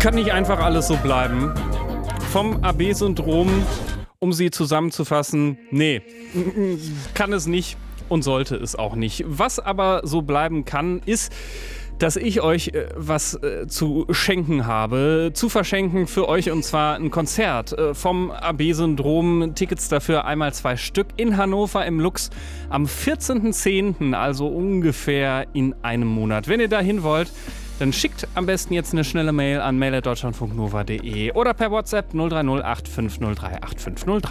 Kann nicht einfach alles so bleiben. Vom AB-Syndrom, um sie zusammenzufassen, nee, kann es nicht und sollte es auch nicht. Was aber so bleiben kann, ist, dass ich euch was zu schenken habe, zu verschenken für euch, und zwar ein Konzert vom AB-Syndrom. Tickets dafür einmal 2 Stück in Hannover im Lux am 14.10., also ungefähr in einem Monat. Wenn ihr da hin wollt, dann schickt am besten jetzt eine schnelle Mail an mail@deutschlandfunknova.de oder per WhatsApp 030 8503 8503.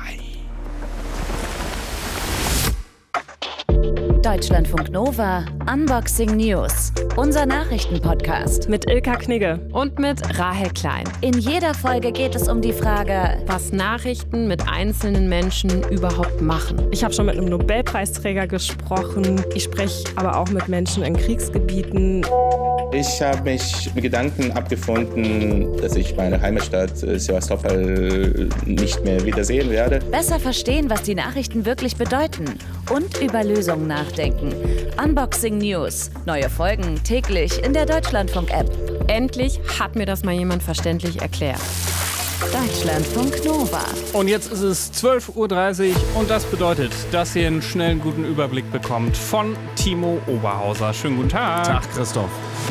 Deutschlandfunk Nova Unboxing News. Unser Nachrichtenpodcast mit Ilka Knigge und mit Rahel Klein. In jeder Folge geht es um die Frage, was Nachrichten mit einzelnen Menschen überhaupt machen. Ich habe schon mit einem Nobelpreisträger gesprochen. Ich spreche aber auch mit Menschen in Kriegsgebieten. Ich habe mich mit Gedanken abgefunden, dass ich meine Heimatstadt Sevastopol nicht mehr wiedersehen werde. Besser verstehen, was die Nachrichten wirklich bedeuten und über Lösungen nachdenken. Unboxing News. Neue Folgen täglich in der Deutschlandfunk-App. Endlich hat mir das mal jemand verständlich erklärt. Deutschlandfunk Nova. Und jetzt ist es 12.30 Uhr und das bedeutet, dass ihr einen schnellen, guten Überblick bekommt von Timo Oberhauser. Schönen guten Tag. Tag, Christoph.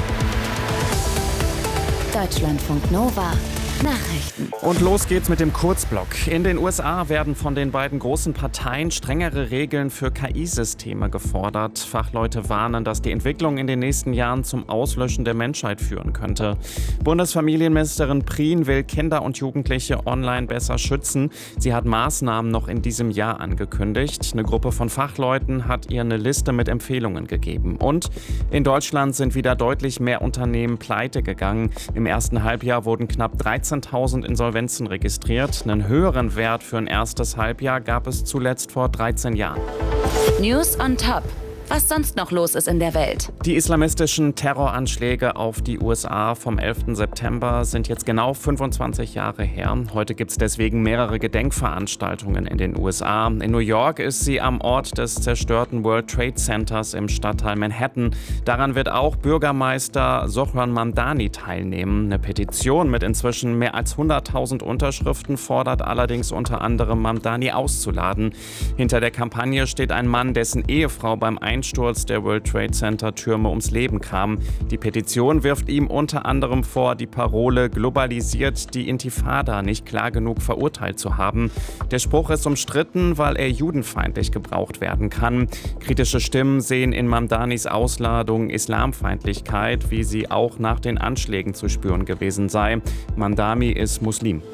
Deutschlandfunk Nova. Nachrichten. Und los geht's mit dem Kurzblock. In den USA werden von den beiden großen Parteien strengere Regeln für KI-Systeme gefordert. Fachleute warnen, dass die Entwicklung in den nächsten Jahren zum Auslöschen der Menschheit führen könnte. Bundesfamilienministerin Prien will Kinder und Jugendliche online besser schützen. Sie hat Maßnahmen noch in diesem Jahr angekündigt. Eine Gruppe von Fachleuten hat ihr eine Liste mit Empfehlungen gegeben. Und in Deutschland sind wieder deutlich mehr Unternehmen pleite gegangen. Im ersten Halbjahr wurden knapp 13.000 Insolvenzen registriert. Einen höheren Wert für ein erstes Halbjahr gab es zuletzt vor 13 Jahren. News on top. Was sonst noch los ist in der Welt. Die islamistischen Terroranschläge auf die USA vom 11. September sind jetzt genau 25 Jahre her. Heute gibt es deswegen mehrere Gedenkveranstaltungen in den USA. In New York ist sie am Ort des zerstörten World Trade Centers im Stadtteil Manhattan. Daran wird auch Bürgermeister Zohran Mamdani teilnehmen. Eine Petition mit inzwischen mehr als 100.000 Unterschriften fordert allerdings unter anderem Mamdani auszuladen. Hinter der Kampagne steht ein Mann, dessen Ehefrau beim Einsturz der World Trade Center Türme ums Leben kam. Die Petition wirft ihm unter anderem vor, die Parole globalisiert die Intifada nicht klar genug verurteilt zu haben. Der Spruch ist umstritten, weil er judenfeindlich gebraucht werden kann. Kritische Stimmen sehen in Mamdanis Ausladung Islamfeindlichkeit, wie sie auch nach den Anschlägen zu spüren gewesen sei. Mamdani ist Muslim.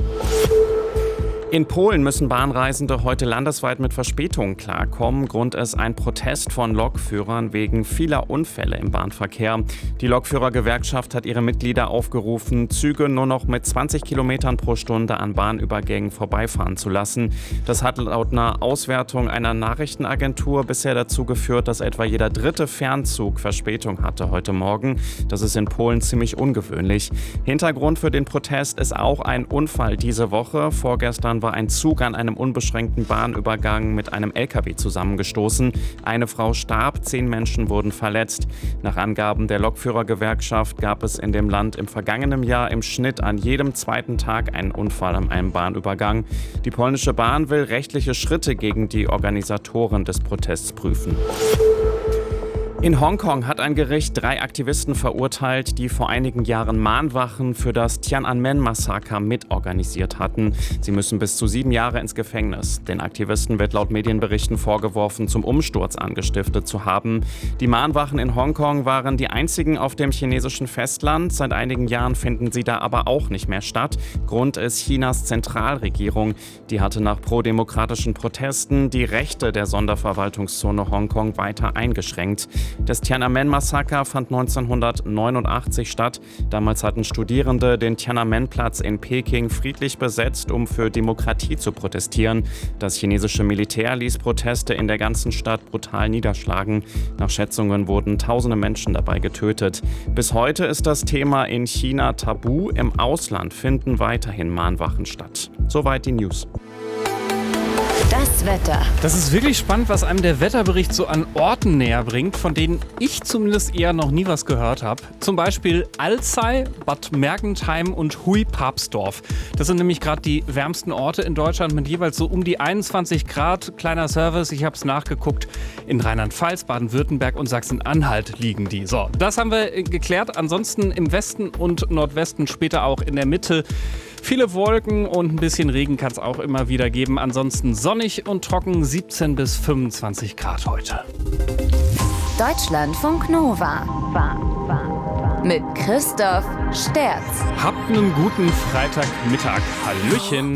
In Polen müssen Bahnreisende heute landesweit mit Verspätungen klarkommen. Grund ist ein Protest von Lokführern wegen vieler Unfälle im Bahnverkehr. Die Lokführergewerkschaft hat ihre Mitglieder aufgerufen, Züge nur noch mit 20 Kilometern pro Stunde an Bahnübergängen vorbeifahren zu lassen. Das hat laut einer Auswertung einer Nachrichtenagentur bisher dazu geführt, dass etwa jeder dritte Fernzug Verspätung hatte heute Morgen. Das ist in Polen ziemlich ungewöhnlich. Hintergrund für den Protest ist auch ein Unfall diese Woche. Vorgestern war ein Zug an einem unbeschränkten Bahnübergang mit einem LKW zusammengestoßen. Eine Frau starb, 10 Menschen wurden verletzt. Nach Angaben der Lokführergewerkschaft gab es in dem Land im vergangenen Jahr im Schnitt an jedem zweiten Tag einen Unfall an einem Bahnübergang. Die polnische Bahn will rechtliche Schritte gegen die Organisatoren des Protests prüfen. In Hongkong hat ein Gericht 3 Aktivisten verurteilt, die vor einigen Jahren Mahnwachen für das Tiananmen-Massaker mitorganisiert hatten. Sie müssen bis zu 7 Jahre ins Gefängnis. Den Aktivisten wird laut Medienberichten vorgeworfen, zum Umsturz angestiftet zu haben. Die Mahnwachen in Hongkong waren die einzigen auf dem chinesischen Festland. Seit einigen Jahren finden sie da aber auch nicht mehr statt. Grund ist Chinas Zentralregierung. Die hatte nach prodemokratischen Protesten die Rechte der Sonderverwaltungszone Hongkong weiter eingeschränkt. Das Tiananmen-Massaker fand 1989 statt. Damals hatten Studierende den Tiananmen-Platz in Peking friedlich besetzt, um für Demokratie zu protestieren. Das chinesische Militär ließ Proteste in der ganzen Stadt brutal niederschlagen. Nach Schätzungen wurden tausende Menschen dabei getötet. Bis heute ist das Thema in China tabu. Im Ausland finden weiterhin Mahnwachen statt. Soweit die News. Das Wetter. Das ist wirklich spannend, was einem der Wetterbericht so an Orten näher bringt, von denen ich zumindest eher noch nie was gehört habe. Zum Beispiel Alzey, Bad Mergentheim und Huy-Papsdorf. Das sind nämlich gerade die wärmsten Orte in Deutschland mit jeweils so um die 21 Grad. Kleiner Service, ich habe es nachgeguckt. In Rheinland-Pfalz, Baden-Württemberg und Sachsen-Anhalt liegen die. So, das haben wir geklärt. Ansonsten im Westen und Nordwesten, später auch in der Mitte. Viele Wolken und ein bisschen Regen kann es auch immer wieder geben. Ansonsten sonnig und trocken, 17 bis 25 Grad heute. Deutschlandfunk Nova. Mit Christoph Sterz. Habt einen guten Freitagmittag. Hallöchen.